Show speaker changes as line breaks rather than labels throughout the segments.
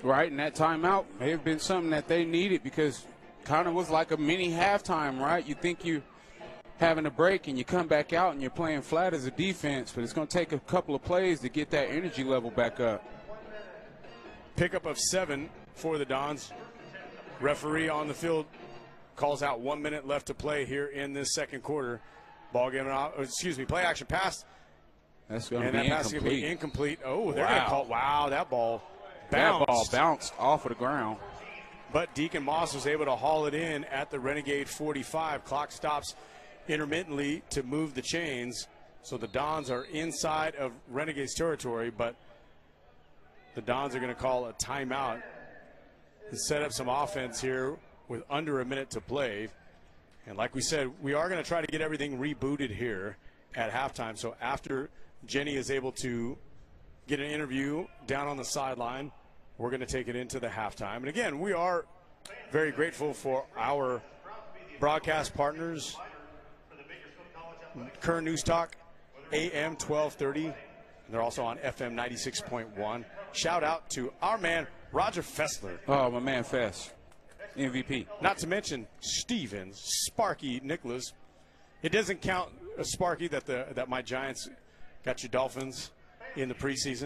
Right, and that timeout may have been something that they needed because kind of was like a mini halftime, right? You think you having a break and you come back out and you're playing flat as a defense, but it's going to take a couple of plays to get that energy level back up.
Pickup of 7 for the Dons. Referee on the field calls out 1 minute left to play here in this second quarter. Ball given out, play action pass.
That's going to be
incomplete. And that pass is going to be incomplete. Oh, they're going to call, wow, that ball bounced.
That ball bounced off of the ground.
But Deacon Moss was able to haul it in at the Renegade 45. Clock stops intermittently to move the chains. So the Dons are inside of Renegades territory, but the Dons are going to call a timeout to set up some offense here with under a minute to play. And like we said, we are going to try to get everything rebooted here at halftime. So after Jenny is able to get an interview down on the sideline, we're going to take it into the halftime. And again, we are very grateful for our broadcast partners, Kern News Talk, AM 1230. And they're also on FM 96.1. Shout out to our man, Roger Fessler.
Oh, my man Fess, MVP.
Not to mention Stevens, Sparky Nicholas. It doesn't count, Sparky, that my Giants got your Dolphins in the preseason.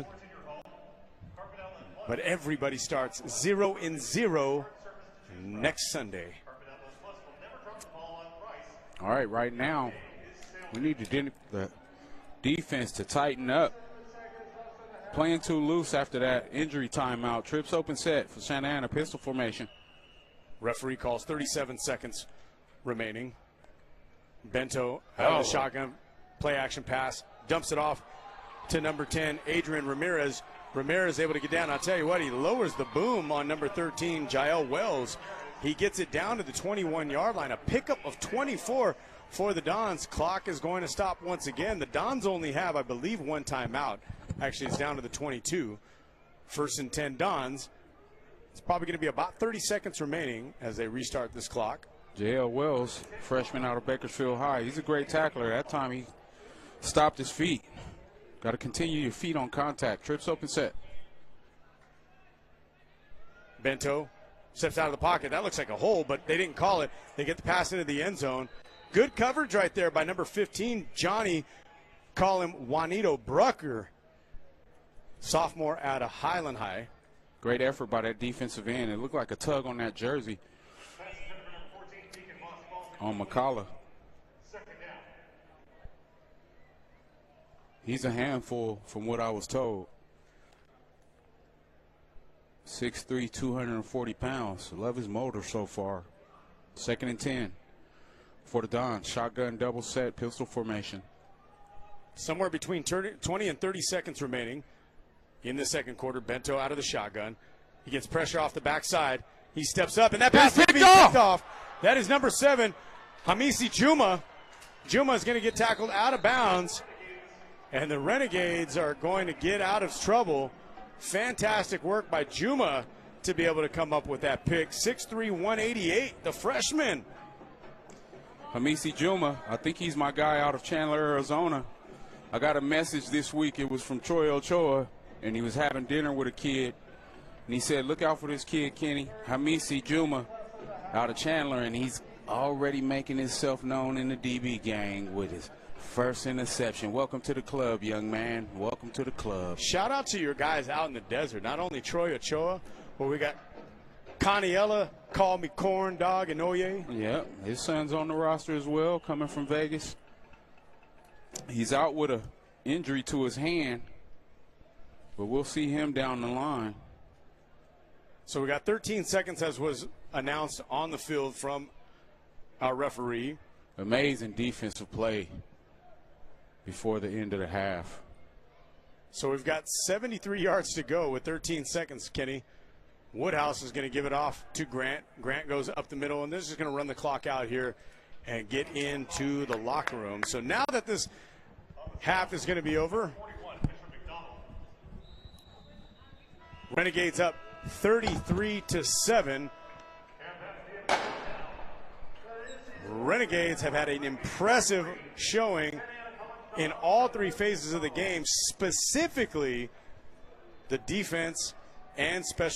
But everybody starts 0-0 next Sunday.
All right, right now, we need the defense to tighten up. Playing too loose after that injury timeout. Trips open set for Santa Ana, pistol formation.
Referee calls 37 seconds remaining. Bento out of the shotgun, play action pass, dumps it off to number 10, Adrian Ramirez. Ramirez able to get down. I'll tell you what, he lowers the boom on number 13, Jael Wells. He gets it down to the 21-yard line. A pickup of 24 for the Dons. Clock is going to stop once again. The Dons only have, I believe, one timeout. Actually, it's down to the 22. First and 10 Dons. It's probably going to be about 30 seconds remaining as they restart this clock.
Jael Wells, freshman out of Bakersfield High. He's a great tackler. That time he stopped his feet. Got to continue your feet on contact. Trips open set.
Bento steps out of the pocket. That looks like a hole, but they didn't call it. They get the pass into the end zone. Good coverage right there by number 15, Johnny. Call him Juanito Brucker. Sophomore out of Highland High.
Great effort by that defensive end. It looked like a tug on that jersey on McCullough. He's a handful from what I was told. 6'3", 240 pounds. Love his motor so far. Second and 10 for the Dons. Shotgun double set, pistol formation.
Somewhere between 20 and 30 seconds remaining in the second quarter. Bento out of the shotgun. He gets pressure off the backside. He steps up, and that pass is picked off. That is number 7, Hamisi Juma. Juma is going to get tackled out of bounds, and the Renegades are going to get out of trouble. Fantastic work by Juma to be able to come up with that pick. 6'3", 188, the freshman.
Hamisi Juma, I think he's my guy out of Chandler, Arizona. I got a message this week. It was from Troy Ochoa, and he was having dinner with a kid. And he said, look out for this kid, Kenny. Hamisi Juma out of Chandler, and he's already making himself known in the DB gang with his first interception. Welcome to the club, young man. Welcome to the club.
Shout out to your guys out in the desert. Not only Troy Ochoa, but we got Caniella, Call Me Corn Dog, and Oye.
Yep, his son's on the roster as well, coming from Vegas. He's out with an injury to his hand, but we'll see him down the line.
So we got 13 seconds, as was announced on the field from our referee.
Amazing defensive play before the end of the half.
So we've got 73 yards to go with 13 seconds, Kenny. Woodhouse is going to give it off to Grant. Grant goes up the middle, and this is going to run the clock out here and get into the locker room. So now that this half is going to be over, Renegades up 33-7. Renegades have had an impressive showing in all three phases of the game, specifically the defense and special